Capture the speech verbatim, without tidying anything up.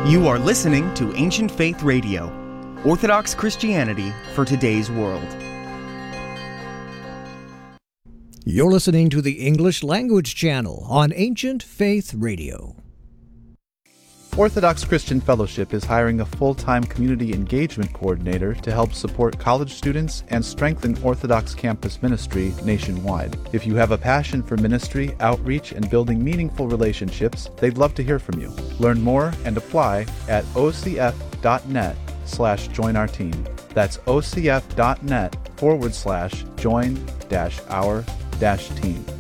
You are listening to Ancient Faith Radio, Orthodox Christianity for today's world. You're listening to the English Language Channel on Ancient Faith Radio. Orthodox Christian Fellowship is hiring a full-time community engagement coordinator to help support college students and strengthen Orthodox campus ministry nationwide. If you have a passion for ministry, outreach, and building meaningful relationships, they'd love to hear from you. Learn more and apply at ocf.net slash join our team. That's ocf.net forward slash join dash our dash team.